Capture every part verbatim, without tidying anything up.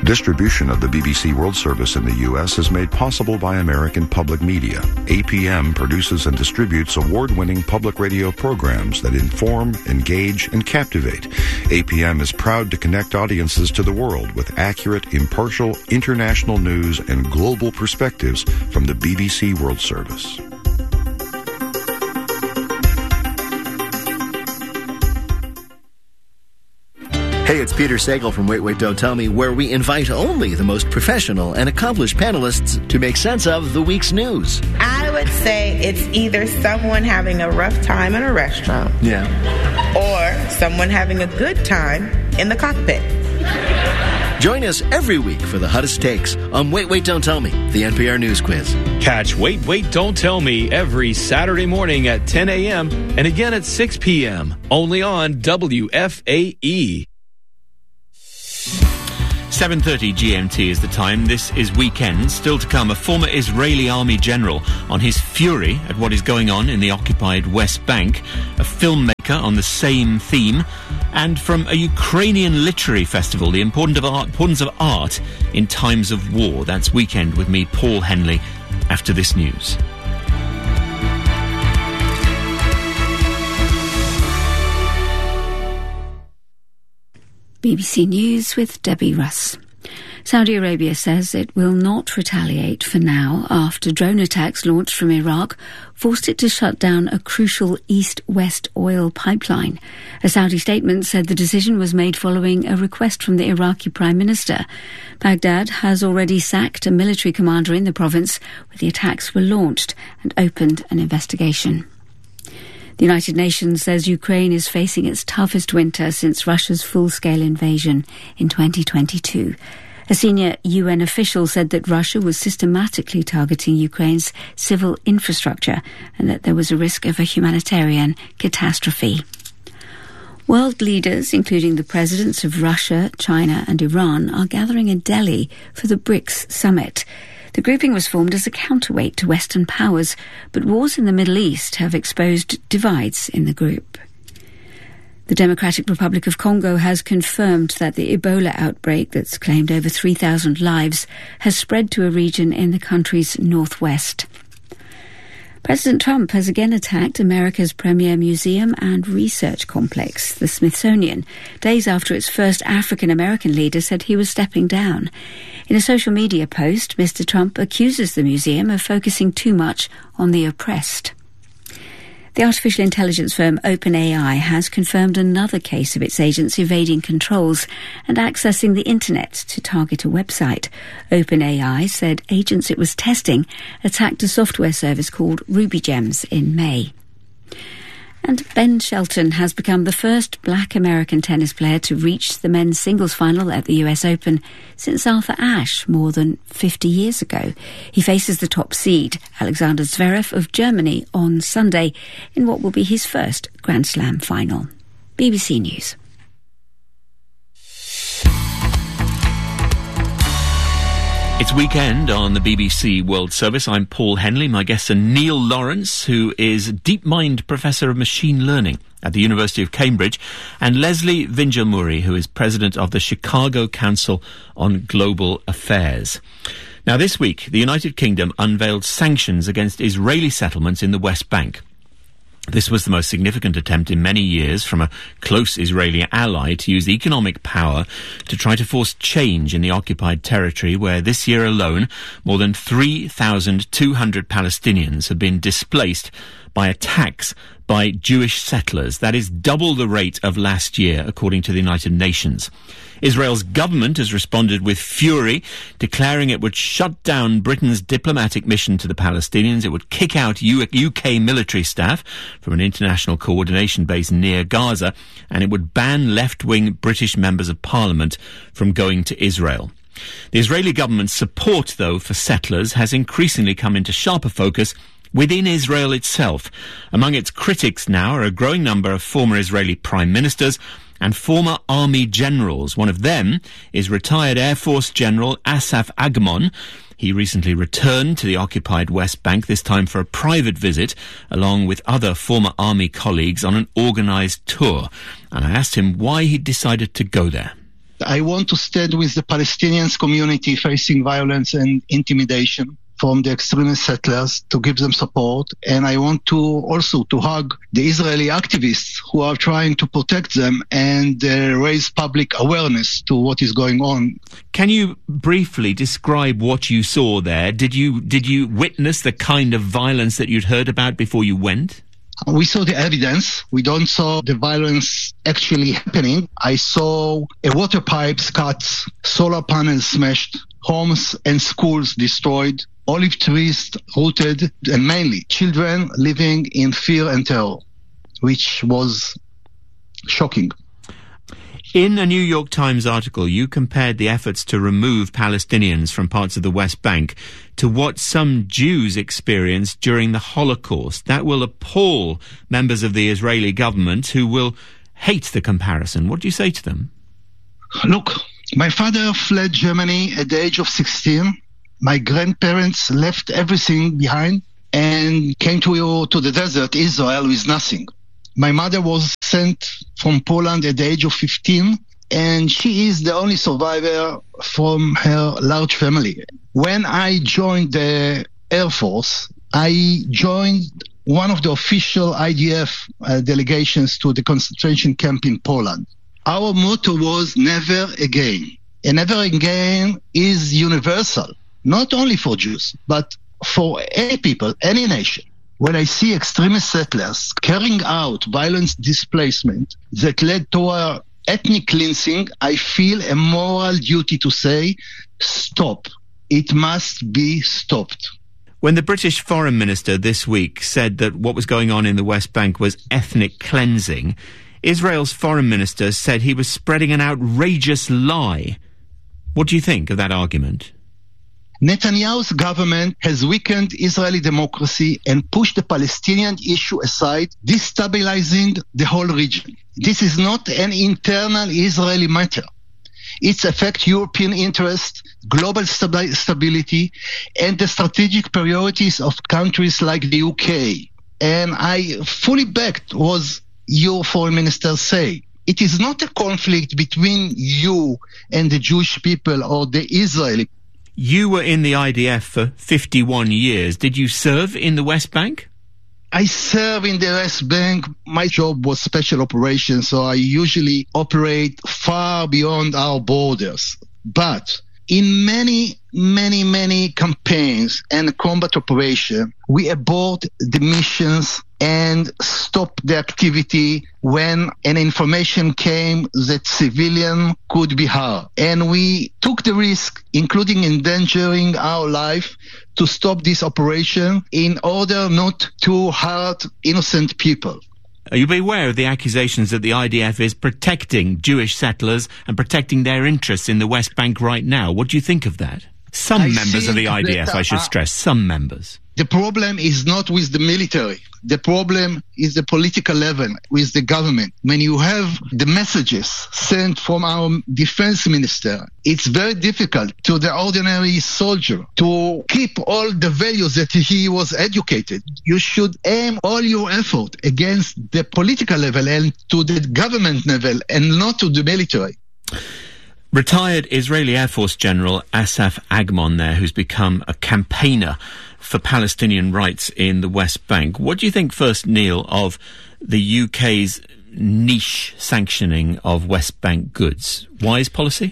Distribution of the B B C World Service in the U S is made possible by American Public Media. A P M produces and distributes award-winning public radio programs that inform, engage, and captivate. A P M is proud to connect audiences to the world with accurate, impartial, international news and global perspectives from the B B C World Service. Hey, it's Peter Sagal from Wait, Wait, Don't Tell Me, where we invite only the most professional and accomplished panelists to make sense of the week's news. I would say it's either someone having a rough time in a restaurant. Yeah. Or someone having a good time in the cockpit. Join us every week for the hottest takes on Wait, Wait, Don't Tell Me, the N P R News Quiz. Catch Wait, Wait, Don't Tell Me every Saturday morning at ten a.m. and again at six p.m. only on W F A E. seven thirty G M T is the time. This is Weekend. Still to come, a former Israeli army general on his fury at what is going on in the occupied West Bank, a filmmaker on the same theme, and from a Ukrainian literary festival, the importance of art, importance of art in times of war. That's Weekend with me, Paul Henley, after this news. B B C News with Debbie Russ. Saudi Arabia says it will not retaliate for now after drone attacks launched from Iraq forced it to shut down a crucial east-west oil pipeline. A Saudi statement said the decision was made following a request from the Iraqi Prime Minister. Baghdad has already sacked a military commander in the province where the attacks were launched and opened an investigation. The United Nations says Ukraine is facing its toughest winter since Russia's full-scale invasion in twenty twenty-two. A senior U N official said that Russia was systematically targeting Ukraine's civil infrastructure and that there was a risk of a humanitarian catastrophe. World leaders, including the presidents of Russia, China and Iran, are gathering in Delhi for the BRICS summit. The grouping was formed as a counterweight to Western powers, but wars in the Middle East have exposed divides in the group. The Democratic Republic of Congo has confirmed that the Ebola outbreak that's claimed over three thousand lives has spread to a region in the country's northwest. President Trump has again attacked America's premier museum and research complex, the Smithsonian, days after its first African-American leader said he was stepping down. In a social media post, Mister Trump accuses the museum of focusing too much on the oppressed. The artificial intelligence firm OpenAI has confirmed another case of its agents evading controls and accessing the internet to target a website. OpenAI said agents it was testing attacked a software service called RubyGems in May. And Ben Shelton has become the first black American tennis player to reach the men's singles final at the U S Open since Arthur Ashe more than fifty years ago. He faces the top seed, Alexander Zverev of Germany, on Sunday in what will be his first Grand Slam final. B B C News. It's Weekend on the B B C World Service. I'm Paul Henley. My guests are Neil Lawrence, who is DeepMind Professor of Machine Learning at the University of Cambridge, and Leslie Vinjamuri, who is President of the Chicago Council on Global Affairs. Now, this week, the United Kingdom unveiled sanctions against Israeli settlements in the West Bank. This was the most significant attempt in many years from a close Israeli ally to use economic power to try to force change in the occupied territory, where this year alone more than three thousand two hundred Palestinians have been displaced by attacks by Jewish settlers. That is double the rate of last year, according to the United Nations. Israel's government has responded with fury, declaring it would shut down Britain's diplomatic mission to the Palestinians. It would kick out U K military staff from an international coordination base near Gaza, and it would ban left-wing British members of parliament from going to Israel. The Israeli government's support, though, for settlers has increasingly come into sharper focus within Israel itself. Among its critics now are a growing number of former Israeli prime ministers and former army generals. One of them is retired Air Force General Asaf Agmon. He recently returned to the occupied West Bank, this time for a private visit, along with other former army colleagues on an organised tour. And I asked him why he decided to go there. I want to stand with the Palestinian community facing violence and intimidation from the extremist settlers, to give them support. And I want to also to hug the Israeli activists who are trying to protect them and uh, raise public awareness to what is going on. Can you briefly describe what you saw there? Did you did you witness the kind of violence that you'd heard about before you went? We saw the evidence. We don't saw the violence actually happening. I saw a water pipes cut, solar panels smashed, homes and schools destroyed, olive trees rooted, and mainly children living in fear and terror, which was shocking. In a New York Times article, you compared the efforts to remove Palestinians from parts of the West Bank to what some Jews experienced during the Holocaust. That will appall members of the Israeli government who will hate the comparison. What do you say to them? Look, my father fled Germany at the age of sixteen. My grandparents left everything behind and came to, to the desert, Israel, with nothing. My mother was sent from Poland at the age of fifteen, and she is the only survivor from her large family. When I joined the Air Force, I joined one of the official I D F uh, delegations to the concentration camp in Poland. Our motto was never again. And never again is universal, not only for Jews, but for any people, any nation. When I see extremist settlers carrying out violent displacement that led to a ethnic cleansing, I feel a moral duty to say, stop. It must be stopped. When the British Foreign Minister this week said that what was going on in the West Bank was ethnic cleansing, Israel's Foreign Minister said he was spreading an outrageous lie. What do you think of that argument? Netanyahu's government has weakened Israeli democracy and pushed the Palestinian issue aside, destabilizing the whole region. This is not an internal Israeli matter. It affects European interests, global stabi- stability, and the strategic priorities of countries like the U K. And I fully backed what your foreign minister say. It is not a conflict between you and the Jewish people or the Israeli. You were in the I D F for fifty-one years. Did you serve in the West Bank? I serve in the West Bank. My job was special operations, so I usually operate far beyond our borders. But in many, many, many campaigns and combat operations, we abort the missions and stop the activity when an information came that civilian could be harmed. And we took the risk, including endangering our life, to stop this operation in order not to hurt innocent people. You'll be aware of the accusations that the I D F is protecting Jewish settlers and protecting their interests in the West Bank right now. What do you think of that? Some I members of the I D F, that, uh, I should stress, some members. The problem is not with the military. The problem is the political level with the government. When you have the messages sent from our defense minister, it's very difficult to the ordinary soldier to keep all the values that he was educated. You should aim all your effort against the political level and to the government level and not to the military. Retired Israeli Air Force General Asaf Agmon there, who's become a campaigner for Palestinian rights in the West Bank. What do you think first, Neil, of the U K's niche sanctioning of West Bank goods? Wise policy?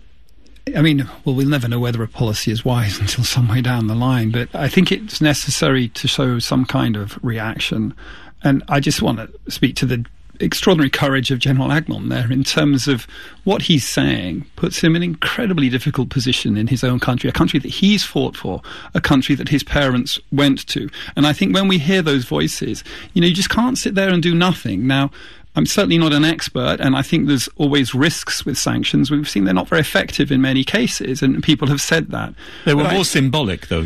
I mean, well, we'll never know whether a policy is wise until some way down the line, but I think it's necessary to show some kind of reaction. And I just want to speak to the extraordinary courage of General Agmon there in terms of what he's saying puts him in an incredibly difficult position in his own country, a country that he's fought for, a country that his parents went to. And I think when we hear those voices, you know, you just can't sit there and do nothing. Now, I'm certainly not an expert, and I think there's always risks with sanctions. We've seen they're not very effective in many cases, and people have said that. They were but more I, symbolic, though.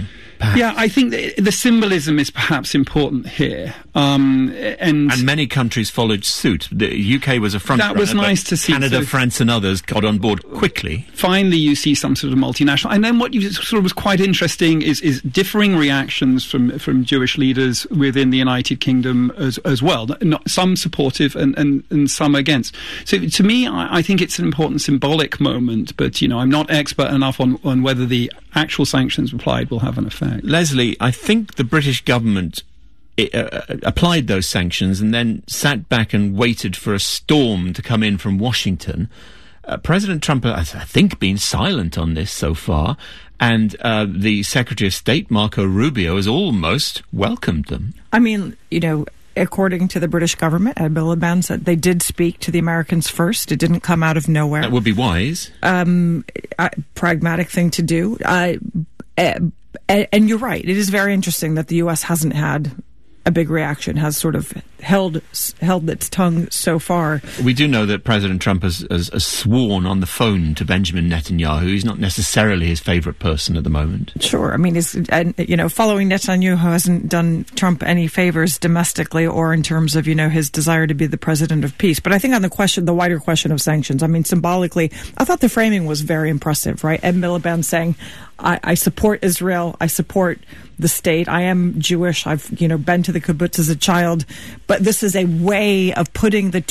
perhaps. Yeah, I think the, the symbolism is perhaps important here. Um, and, and many countries followed suit. The U K was a front That runner, was nice to see. Canada, So France and others got on board quickly. Finally, you see some sort of multinational. And then what you sort of was quite interesting is, is differing reactions from, from Jewish leaders within the United Kingdom as, as well. Not, some supportive and, and, and some against. So to me, I, I think it's an important symbolic moment, but, you know, I'm not expert enough on, on whether the actual sanctions applied will have an effect. Leslie, I think the British government It, uh, applied those sanctions and then sat back and waited for a storm to come in from Washington. Uh, President Trump has, I think, been silent on this so far, and uh, the Secretary of State, Marco Rubio, has almost welcomed them. I mean, you know, according to the British government, Ed Miliband said they did speak to the Americans first. It didn't come out of nowhere. That would be wise. Um, a pragmatic thing to do. Uh, and you're right. It is very interesting that the U S hasn't had a big reaction, has sort of held held its tongue so far. We do know that President Trump has, has, has sworn on the phone to Benjamin Netanyahu. He's not necessarily his favourite person at the moment. Sure. I mean, he's, and, you know, following Netanyahu hasn't done Trump any favours domestically or in terms of, you know, his desire to be the president of peace. But I think on the question, the wider question of sanctions, I mean, symbolically, I thought the framing was very impressive, right? Ed Miliband saying, I, I support Israel, I support the state, I am Jewish, I've, you know, been to the kibbutz as a child, but this is a way of putting the